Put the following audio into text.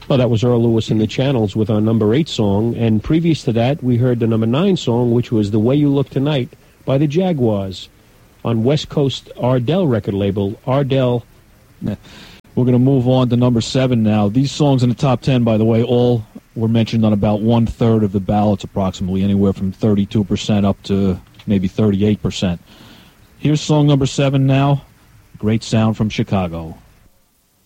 Well, that was Earl Lewis and the Channels with our number 8 song, and previous to that, we heard the number 9 song, which was The Way You Look Tonight by the Jaguars on West Coast Ardell record label, Ardell. We're going to move on to number 7 now. These songs in the top 10, by the way, all were mentioned on about 1/3 of the ballots, approximately, anywhere from 32% up to maybe 38%. Here's song number 7 now, Great Sound from Chicago.